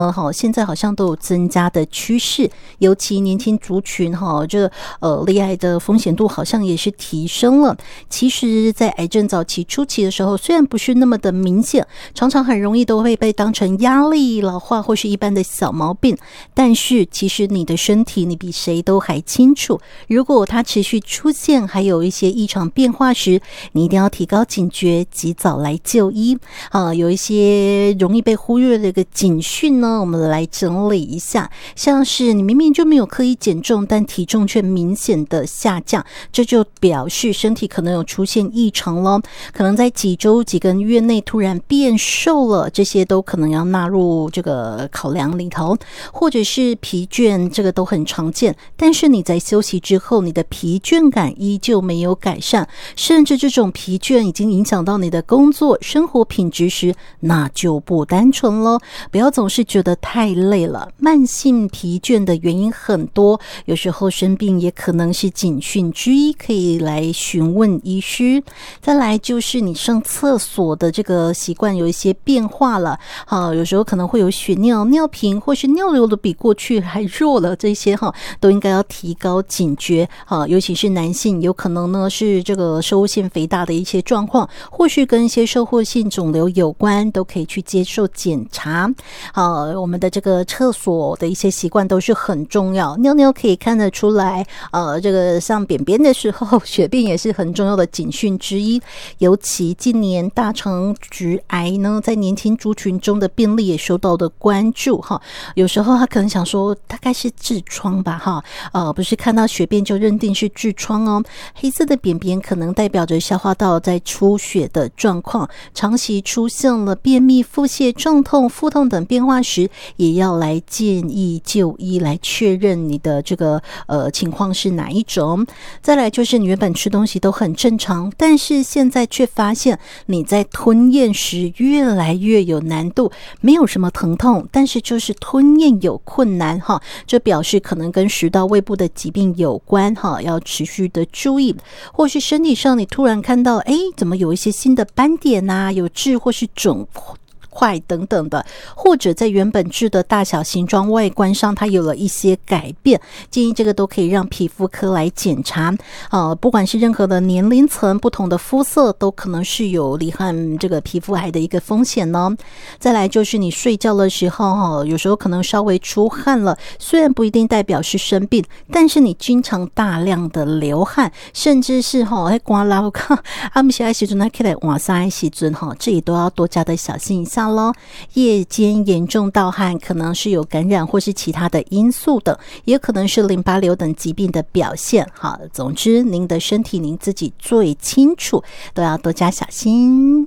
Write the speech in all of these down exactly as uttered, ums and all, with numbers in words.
呃，好，现在好像都有增加的趋势，尤其年轻族群哈，这呃罹癌的风险度好像也是提升了。其实，在癌症早期初期的时候，虽然不是那么的明显，常常很容易都会被当成压力、老化或是一般的小毛病，但是其实你的身体你比谁都还清楚，如果它持续出现，还有一些异常变化时，你一定要提高警觉，及早来就医啊。有一些容易被忽略的一个警讯呢，我们来整理一下，像是你明明就没有刻意减重，但体重却明显的下降，这就表示身体可能有出现异常咯，可能在几周几个月内突然变瘦了，这些都可能要纳入这个考量里头。或者是疲倦，这个都很常见，但是你在休息之后，你的疲倦感依旧没有改善，甚至这种疲倦已经影响到你的工作生活品质时，那就不单纯咯。不要总是觉得太累了，慢性疲倦的原因很多，有时候生病也可能是警讯之一，可以来询问医师。再来就是你上厕所的这个习惯有一些变化了，好，有时候可能会有血尿、尿频或是尿流的比过去还弱了，这些哈都应该要提高警觉啊，尤其是男性，有可能呢是这个摄护腺肥大的一些状况，或是跟一些摄护腺肿瘤有关，都可以去接受检查。好，我们的这个厕所的一些习惯都是很重要，尿尿可以看得出来，呃，这个上便便的时候，血便也是很重要的警讯之一。尤其近年大肠直癌呢，在年轻族群中的病例也受到的关注哈。有时候他可能想说，大概是痔疮吧哈，呃，不是看到血便就认定是痔疮哦。黑色的便便可能代表着消化道在出血的状况，长期出现了便秘、腹泻、胀痛、腹痛等变化时，也要来建议就医来确认你的这个呃情况是哪一种。再来就是你原本吃东西都很正常，但是现在却发现你在吞咽时越来越有难度，没有什么疼痛，但是就是吞咽有困难哈，这表示可能跟食道胃部的疾病有关哈，要持续的注意。或是身体上你突然看到，哎，怎么有一些新的斑点啊，有痣或是肿块等等的，或者在原本痣的大小、形状、外观上它有了一些改变，建议这个都可以让皮肤科来检查。呃，不管是任何的年龄层、不同的肤色，都可能是有罹患这个皮肤癌的一个风险呢。再来就是你睡觉的时候，有时候可能稍微出汗了，虽然不一定代表是生病，但是你经常大量的流汗，甚至是哈，哎，刮拉我看阿姆西埃时阵，他起来晚上的时阵哈，这也都要多加的小心一下。夜间严重盗汗可能是有感染或是其他的因素等，也可能是淋巴瘤等疾病的表现。好，总之您的身体您自己最清楚，都要多加小心。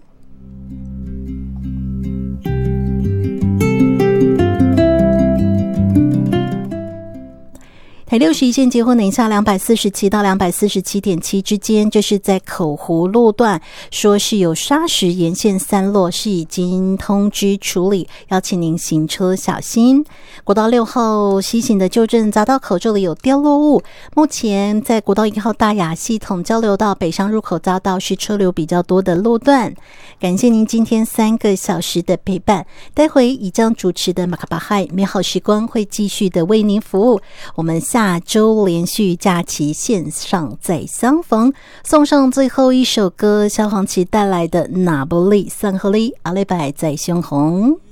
台六十一线结婚零下两百四十七到两百四十七点七之间，这是在口湖路段，说是有砂石沿线散落，是已经通知处理，要请您行车小心。国道六号西行的旧镇匝道口，这里有掉落物，目前在国道一号大雅系统交流道北上入口匝道是车流比较多的路段。感谢您今天三个小时的陪伴，待会以将主持的马卡巴嗨美好时光会继续的为您服务，我们下周连续假期线上再相逢，送上最后一首歌，萧煌奇带来的《那不利桑和利阿雷拜在胸红》。